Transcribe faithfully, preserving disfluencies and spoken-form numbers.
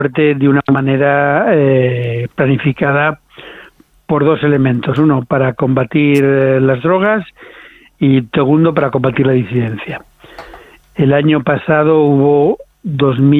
de una manera eh, planificada por dos elementos. Uno, para combatir eh, las drogas, y segundo, para combatir la disidencia. El año pasado hubo dos mil